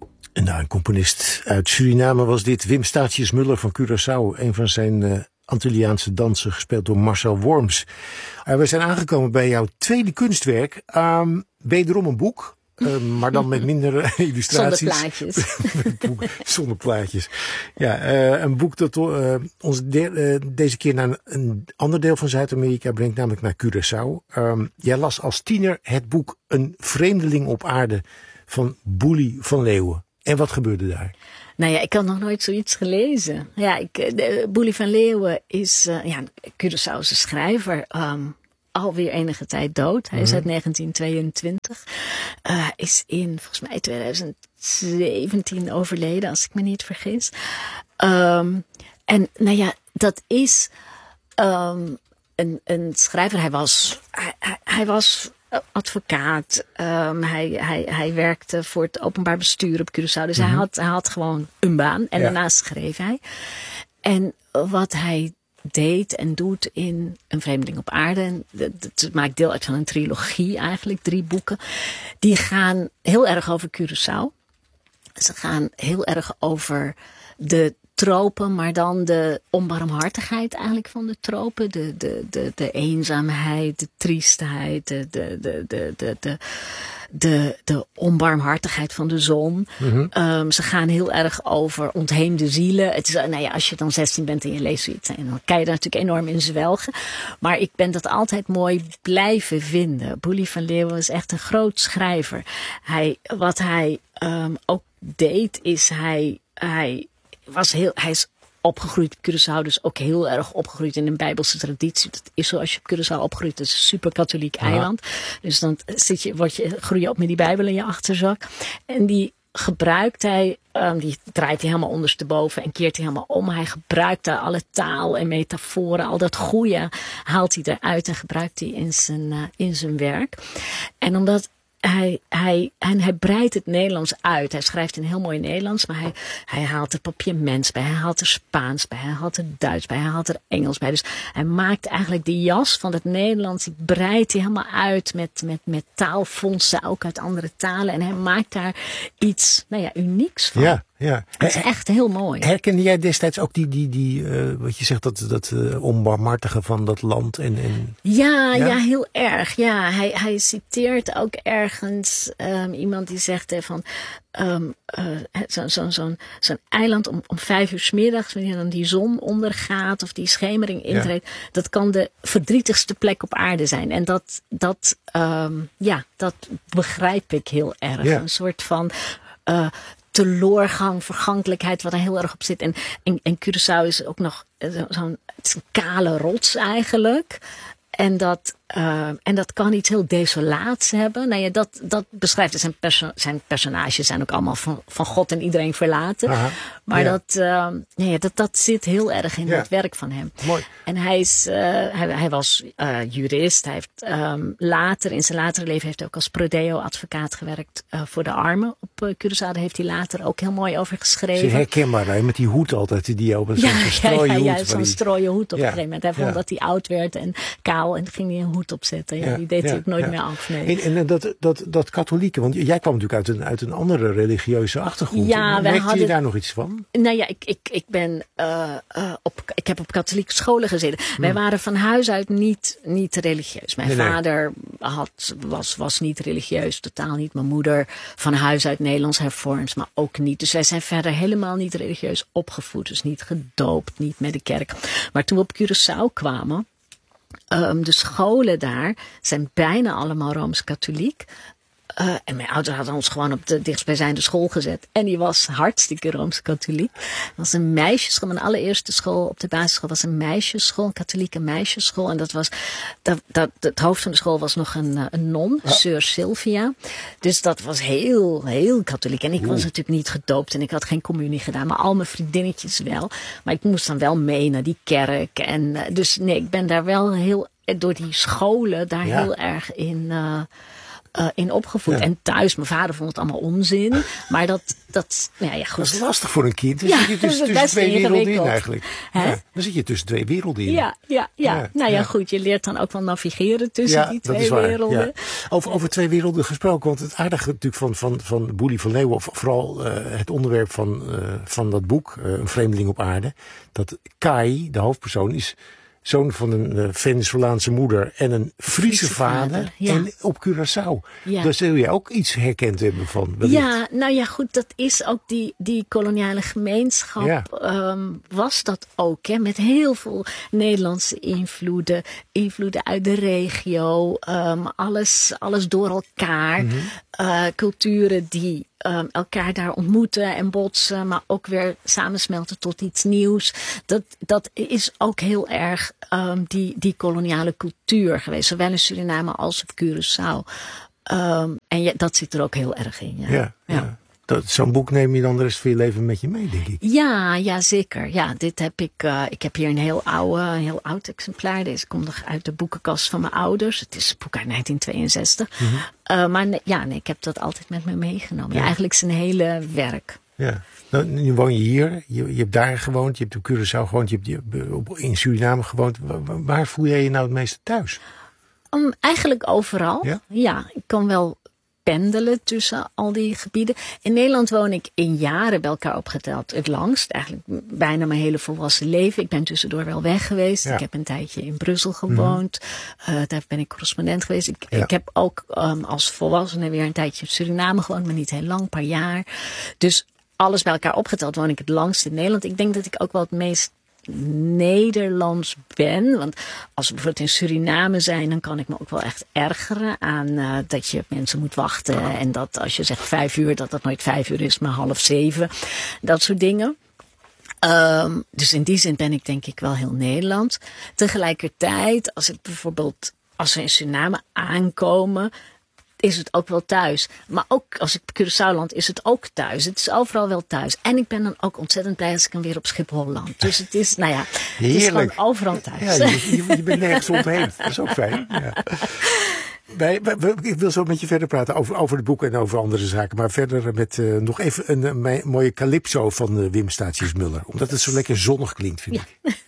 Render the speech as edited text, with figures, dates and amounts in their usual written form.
En nou, een componist uit Suriname was dit. Wim Statius-Müller van Curaçao. Een van zijn Antilliaanse dansen, gespeeld door Marcel Worms. We zijn aangekomen bij jouw tweede kunstwerk. Wederom een boek. Maar dan met minder illustraties. Zonder plaatjes. Zonder plaatjes. Ja, een boek dat ons deze keer naar een ander deel van Zuid-Amerika brengt, namelijk naar Curaçao. Jij las als tiener het boek Een vreemdeling op aarde van Boelie van Leeuwen. En wat gebeurde daar? Nou ja, ik had nog nooit zoiets gelezen. Ja, Boelie van Leeuwen is een Curaçaose schrijver. Alweer enige tijd dood. Hij is uit 1922. Is in, volgens mij, 2017 overleden, als ik me niet vergis. En nou ja, dat is een schrijver. Hij was advocaat. Hij werkte voor het openbaar bestuur op Curaçao. Dus hij had gewoon een baan. En daarnaast schreef hij. En wat hij deed en doet in Een vreemdeling op aarde. En dat maakt deel uit van een trilogie eigenlijk. 3 boeken. Die gaan heel erg over Curaçao. Ze gaan heel erg over de tropen, maar dan de onbarmhartigheid eigenlijk van de tropen. De eenzaamheid, de triestheid, de onbarmhartigheid van de zon. Ze gaan heel erg over ontheemde zielen. Het is, nou ja, als je dan 16 bent en je leest zoiets, dan kan je daar natuurlijk enorm in zwelgen. Maar ik ben dat altijd mooi blijven vinden. Boelie van Leeuwen is echt een groot schrijver. Wat hij ook deed, is hij is opgegroeid op Curaçao, dus ook heel erg opgegroeid in een Bijbelse traditie. Dat is zo als je op Curaçao opgroeit, dat is een super katholiek eiland. Dus dan groei je op met die Bijbel in je achterzak. En die gebruikt hij, die draait hij helemaal ondersteboven en keert hij helemaal om. Hij gebruikt daar alle taal en metaforen, al dat goede haalt hij eruit en gebruikt hij in zijn werk. En omdat hij breidt het Nederlands uit. Hij schrijft in heel mooi Nederlands, maar hij haalt er papiaments bij. Hij haalt er Spaans bij. Hij haalt er Duits bij. Hij haalt er Engels bij. Dus hij maakt eigenlijk die jas van het Nederlands, die breidt hij helemaal uit met taalfondsen, ook uit andere talen. En hij maakt daar iets, unieks van. Ja. Dat is echt heel mooi. Herkende jij destijds ook die wat je zegt, dat onbarmhartige van dat land? Ja, heel erg. Ja, hij citeert ook ergens iemand die zegt van zo'n eiland om 5 uur 's middags, wanneer dan die zon ondergaat of die schemering intreedt, dat kan de verdrietigste plek op aarde zijn. En dat begrijp ik heel erg. Ja. Een soort van teloorgang, vergankelijkheid, wat er heel erg op zit. En Curaçao is ook nog het is een kale rots eigenlijk. En dat kan iets heel desolaats hebben. Nou ja, dat beschrijft. Zijn personages zijn ook allemaal van God en iedereen verlaten. Aha, maar dat zit heel erg in het werk van hem. Mooi. En hij was jurist. Hij heeft in zijn latere leven heeft hij ook als prodeo-advocaat gewerkt voor de armen op Curaçao. Daar heeft hij later ook heel mooi over geschreven. Is herkenbaar, hè? Met die hoed altijd, die op zo'n strooien hoed. Ja, zo'n strooien hoed op een gegeven moment. Hij vond dat hij oud werd en kaal en ging hij een hoed opzetten. Ja, die deed hij ook nooit meer af. Nee. En dat katholieke, want jij kwam natuurlijk uit een andere religieuze achtergrond. Ja, merkte je daar nog iets van? Nou ja, ik heb op katholieke scholen gezeten. Wij waren van huis uit niet religieus. Mijn vader was niet religieus, totaal niet. Mijn moeder van huis uit Nederlands hervormd, maar ook niet. Dus wij zijn verder helemaal niet religieus opgevoed. Dus niet gedoopt, niet met de kerk. Maar toen we op Curaçao kwamen, de scholen daar zijn bijna allemaal Rooms-Katholiek. En mijn ouders hadden ons gewoon op de dichtstbijzijnde school gezet. En die was hartstikke Rooms-Katholiek. Het was een meisjesschool. Mijn allereerste school op de basisschool was een meisjesschool. Een katholieke meisjesschool. En dat was, het hoofd van de school was nog een non. Sœur Sylvia. Dus dat was heel, heel katholiek. En ik was natuurlijk niet gedoopt. En ik had geen communie gedaan. Maar al mijn vriendinnetjes wel. Maar ik moest dan wel mee naar die kerk. En dus nee, ik ben daar wel heel, door die scholen daar heel erg in in opgevoed. Ja. En thuis, mijn vader vond het allemaal onzin. Maar dat goed. Dat is lastig voor een kind. Dan Ja, zit je dat is tussen best twee werelden in ingewikkeld. eigenlijk. Hè? Ja, dan zit je tussen twee werelden in. Ja. Nou ja, goed. Je leert dan ook wel navigeren tussen die twee werelden. Ja. Over twee werelden gesproken. Want het aardige natuurlijk van Boelie van Leeuwen, of vooral het onderwerp van dat boek, Een vreemdeling op aarde. Dat Kai, de hoofdpersoon, is zoon van een Venezolaanse moeder en een Friese vader. Ja. En op Curaçao. Ja. Daar zul je ook iets herkend hebben van. Wellicht. Ja, nou ja, goed, dat is ook die koloniale gemeenschap was dat ook. Hè, met heel veel Nederlandse invloeden uit de regio. Alles door elkaar. Culturen die elkaar daar ontmoeten en botsen, maar ook weer samensmelten tot iets nieuws. Dat is ook heel erg die koloniale cultuur geweest, zowel in Suriname als op Curaçao. En dat zit er ook heel erg in. Ja. Zo'n boek neem je dan de rest van je leven met je mee, denk ik. Ja, zeker. Ja, dit heb ik heb hier een heel oud exemplaar. Deze komt nog uit de boekenkast van mijn ouders. Het is een boek uit 1962. Maar ik heb dat altijd met me meegenomen. Ja, eigenlijk zijn hele werk. Ja. Nou, nu woon je hier. Je hebt daar gewoond. Je hebt op Curaçao gewoond. Je hebt in Suriname gewoond. Waar voel jij je nou het meeste thuis? Eigenlijk overal. Ja, ik kan wel pendelen tussen al die gebieden. In Nederland woon ik in jaren bij elkaar opgeteld het langst. Eigenlijk bijna mijn hele volwassen leven. Ik ben tussendoor wel weg geweest. Ik heb een tijdje in Brussel gewoond. Daar ben ik correspondent geweest. Ik heb ook als volwassene weer een tijdje in Suriname gewoond. Maar niet heel lang, een paar jaar. Dus alles bij elkaar opgeteld woon ik het langst in Nederland. Ik denk dat ik ook wel het meest Nederlands ben. Want als we bijvoorbeeld in Suriname zijn, dan kan ik me ook wel echt ergeren aan dat je mensen moet wachten. En dat als je zegt 5 uur, dat nooit 5 uur is, maar 6:30. Dat soort dingen. Dus in die zin ben ik denk ik wel heel Nederlands. Tegelijkertijd, als we in Suriname aankomen, is het ook wel thuis. Maar ook als ik op Curaçao land, is het ook thuis. Het is overal wel thuis. En ik ben dan ook ontzettend blij als ik dan weer op Schiphol land. Dus het is, het is gewoon overal thuis. Ja, je bent nergens ontheen. Dat is ook fijn. Ja. Ik wil zo met je verder praten over het boek en over andere zaken. Maar verder met nog even een mooie calypso van Wim Statius-Müller. Omdat het zo lekker zonnig klinkt, vind ik.